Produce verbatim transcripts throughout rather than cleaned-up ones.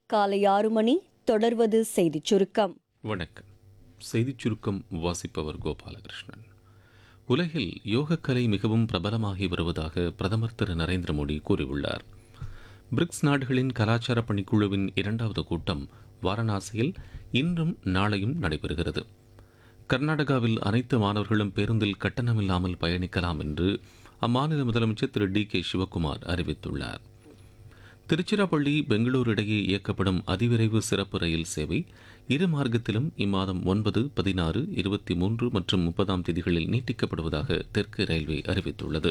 காலை ஆறு மணி. தொடர்வது செய்திச் சுருக்கம். வணக்கம். செய்திச் சுருக்கம் வாசிப்பவர் கோபாலகிருஷ்ணன். உலகில் யோகக்கலை மிகவும் பிரபலமாகி வருவதாக பிரதமர் திரு நரேந்திர மோடி கூறியுள்ளார். பிரிக்ஸ் நாடுகளின் கலாச்சார பணிக்குழுவின் இரண்டாவது கூட்டம் வாரணாசியில் இன்றும் நாளையும் நடைபெறுகிறது. கர்நாடகாவில் அனைத்து மாணவர்களும் பேருந்தில் கட்டணமில்லாமல் பயணிக்கலாம் என்று அம்மாநில முதலமைச்சர் திரு டி கே சிவக்குமார் அறிவித்துள்ளார். திருச்சிராப்பள்ளி பெங்களூரு இடையே இயக்கப்படும் அதிவிரைவு சிறப்பு ரயில் சேவை இரு மார்க்கத்திலும் இம்மாதம் ஒன்பது, பதினாறு, இருபத்தி மூன்று மற்றும் முப்பதாம் தேதிகளில் நீட்டிக்கப்படுவதாக தெற்கு ரயில்வே அறிவித்துள்ளது.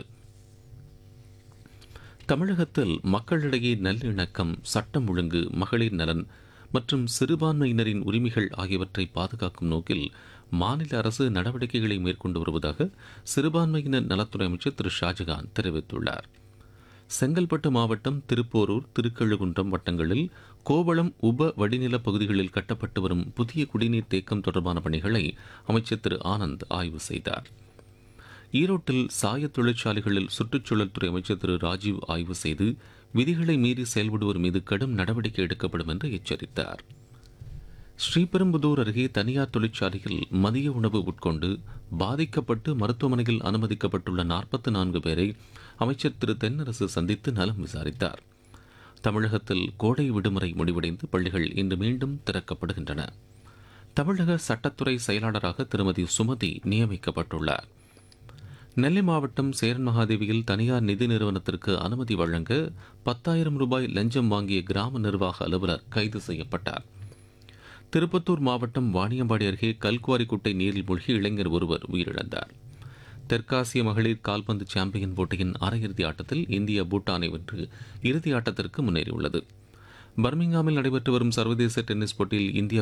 தமிழகத்தில் மக்களிடையே நல்லிணக்கம், சட்டம் ஒழுங்கு, மகளிர் நலன் மற்றும் சிறுபான்மையினரின் உரிமைகள் ஆகியவற்றை பாதுகாக்கும் நோக்கில் மாநில அரசு நடவடிக்கைகளை மேற்கொண்டு வருவதாக சிறுபான்மையினர் நலத்துறை அமைச்சர் திரு ஷாஜகான் தெரிவித்துள்ளார். செங்கல்பட்டு மாவட்டம் திருப்போரூர், திருக்கழுகுன்றம் வட்டங்களில் கோவளம் உப வடிநில பகுதிகளில் கட்டப்பட்டு வரும் புதிய குடிநீர் தேக்கம் தொடர்பான பணிகளை அமைச்சர் திரு ஆனந்த் ஆய்வு செய்தார். ஈரோட்டில் சாய தொழிற்சாலைகளில் சுற்றுச்சூழல் துறை அமைச்சர் திரு ராஜீவ் ஆய்வு செய்து விதிகளை மீறி செயல்படுவோர் மீது கடும் நடவடிக்கை எடுக்கப்படும் என்று எச்சரித்தார். ஸ்ரீபெரும்புதூர் அருகே தனியார் தொழிற்சாலையில் மதிய உணவு உட்கொண்டு பாதிக்கப்பட்டு மருத்துவமனையில் அனுமதிக்கப்பட்டுள்ள நாற்பத்தி நான்கு பேரை அமைச்சர் திரு தென்னரசு சந்தித்து நலம் விசாரித்தார். தமிழகத்தில் கோடை விடுமுறை முடிவடைந்து பள்ளிகள் இன்று மீண்டும் திறக்கப்படுகின்றன. தமிழக சட்டத்துறை செயலாளராக திருமதி சுமதி நியமிக்கப்பட்டுள்ளார். நெல்லை மாவட்டம் சேரன் மகாதேவியில் தனியார் நிதி நிறுவனத்திற்கு அனுமதி வழங்க பத்தாயிரம் ரூபாய் லஞ்சம் வாங்கிய கிராம நிர்வாக அலுவலர் கைது செய்யப்பட்டார். திருப்பத்தூர் மாவட்டம் வாணியம்பாடி அருகே கல்குவாரி குட்டை நீரில் மூழ்கி இளைஞர் ஒருவர் உயிரிழந்தார். தெற்காசிய மகளிர் கால்பந்து சாம்பியன் போட்டியின் அரையிறுதி ஆட்டத்தில் இந்தியா பூட்டானை வென்று இறுதி ஆட்டத்திற்கு முன்னேறியுள்ளது. பர்மிங்ஹாமில் நடைபெற்று வரும் சர்வதேச டென்னிஸ் போட்டியில் இந்தியா